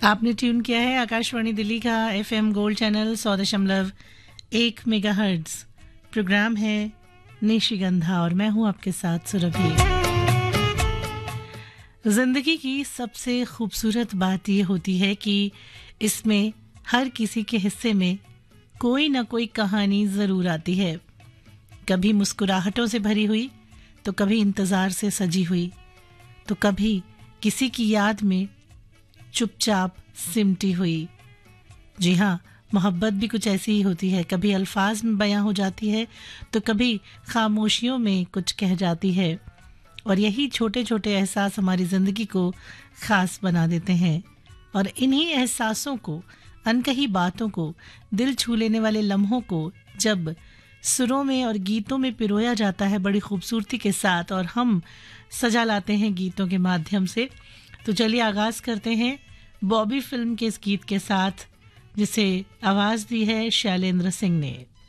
आपने ट्यून किया है आकाशवाणी दिल्ली का FM gold channel 100.1 megahertz. Programme है निशिगंधा और मैं हूं आपके साथ सुरभि। जिंदगी की सबसे खूबसूरत बात यह होती है कि इसमें हर किसी के हिस्से में कोई ना कोई कहानी जरूर आती है। कभी मुस्कुराहटों से भरी हुई, तो कभी इंतजार से सजी हुई, तो कभी किसी की याद में चुपचाप सिमटी हुई। जी हाँ, मोहब्बत भी कुछ ऐसी ही होती है। कभी अल्फाज में बयां हो जाती है, तो कभी खामोशियों में कुछ कह जाती है। और यही छोटे छोटे एहसास हमारी ज़िंदगी को ख़ास बना देते हैं। और इन्हीं एहसासों को, अनकही बातों को, दिल छू लेने वाले लम्हों को जब सुरों में और गीतों में पिरोया जाता है बड़ी खूबसूरती के साथ, और हम सजा लाते हैं गीतों के माध्यम से, तो चलिए आगाज़ करते हैं बॉबी फिल्म के इस गीत के साथ, जिसे आवाज़ दी है शैलेंद्र सिंह ने।